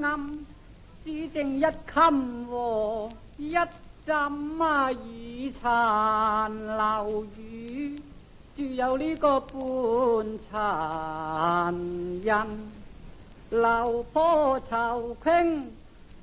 暗，只剩一襟和一枕已殘留雨，只有呢個半殘印，流破愁傾